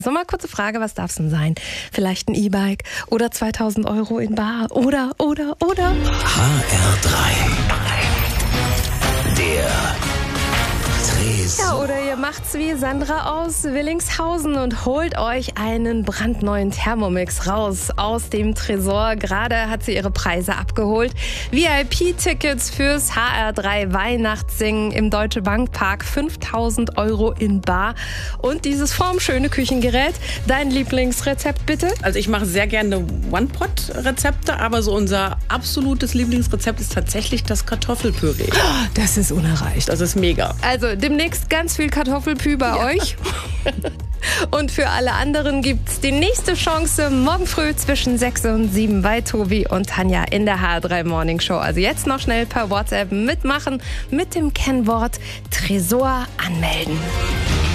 So, mal kurze Frage, was darf's denn sein? Vielleicht ein E-Bike oder 2000 Euro in bar oder. HR3. Der Tresor. Ja, oder ihr macht's wie Sandra aus Willingshausen und holt euch einen brandneuen Thermomix raus aus dem Tresor. Gerade hat sie ihre Preise abgeholt. VIP-Tickets fürs HR3 Weihnachtssingen im Deutsche Bank Park, 5000 Euro in bar. Und dieses formschöne Küchengerät. Dein Lieblingsrezept bitte? Also ich mache sehr gerne One-Pot-Rezepte, aber so unser absolutes Lieblingsrezept ist tatsächlich das Kartoffelpüree. Das ist unerreicht. Das ist mega. Also demnächst ganz viel Kartoffelpü bei euch. Und für alle anderen gibt's die nächste Chance morgen früh zwischen 6 und 7 bei Tobi und Tanja in der HR3 Morning Show. Also jetzt noch schnell per WhatsApp mitmachen mit dem Kennwort Tresor anmelden.